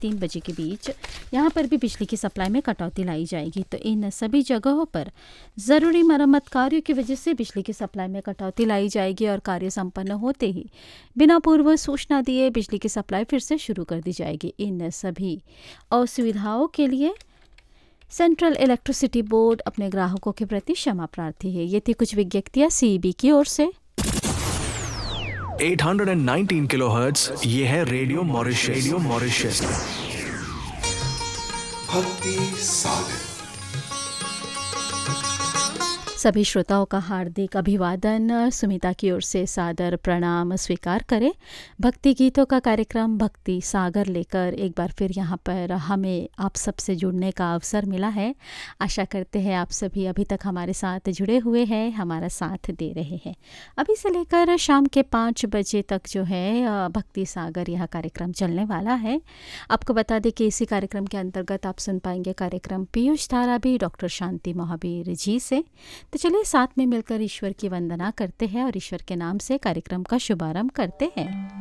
3 बजे के बीच यहाँ पर भी बिजली की सप्लाई में कटौती लाई जाएगी। तो इन सभी जगहों पर ज़रूरी मरम्मत कार्यों की वजह से बिजली की सप्लाई में कटौती लाई जाएगी और कार्य संपन्न होते ही बिना पूर्व सूचना दिए बिजली की सप्लाई फिर से शुरू कर दी जाएगी। इन सभी असुविधाओं के लिए सेंट्रल इलेक्ट्रिसिटी बोर्ड अपने ग्राहकों के प्रति क्षमा प्रार्थी है। ये थी कुछ विज्ञप्तियाँ सीईबी की ओर से। 819 किलोहर्ट्ज, ये है रेडियो मॉरिशस। भक्ति सागर। सभी श्रोताओं का हार्दिक अभिवादन। सुमिता की ओर से सादर प्रणाम स्वीकार करें। भक्ति गीतों का कार्यक्रम भक्ति सागर लेकर एक बार फिर यहाँ पर हमें आप सबसे जुड़ने का अवसर मिला है। आशा करते हैं आप सभी अभी तक हमारे साथ जुड़े हुए हैं, हमारा साथ दे रहे हैं। अभी से लेकर शाम के 5 बजे तक जो है भक्ति सागर यह कार्यक्रम चलने वाला है। आपको बता दें कि इसी कार्यक्रम के अंतर्गत आप सुन पाएंगे कार्यक्रम पीयूष धारावी डॉक्टर शांति महावीर जी से। तो चलिए साथ में मिलकर ईश्वर की वंदना करते हैं और ईश्वर के नाम से कार्यक्रम का शुभारंभ करते हैं।